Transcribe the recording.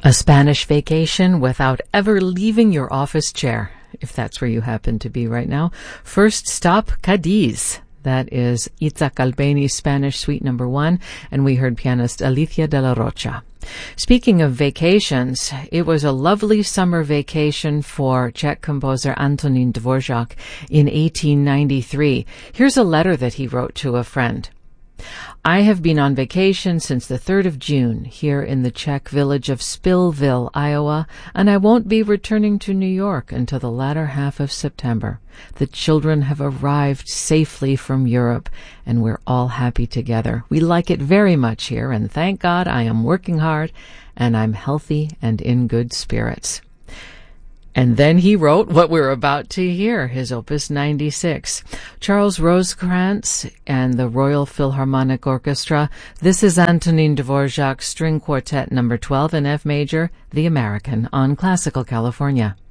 A Spanish vacation without ever leaving your office chair, if that's where you happen to be right now. First stop, Cadiz. That is Itzhak Albeni's Spanish Suite No. 1, and we heard pianist Alicia de la Rocha. Speaking of vacations, it was a lovely summer vacation for Czech composer Antonín Dvořák in 1893. Here's a letter that he wrote to a friend. I have been on vacation since the 3rd of June here in the Czech village of Spillville, Iowa, and I won't be returning to New York until the latter half of September. The children have arrived safely from Europe, and we're all happy together. We like it very much here, and thank God I am working hard, and I'm healthy and in good spirits. And then he wrote what we're about to hear, his Opus 96. Charles Rosecrans and the Royal Philharmonic Orchestra. This is Antonín Dvořák String Quartet No. 12 in F major, The American, on Classical California.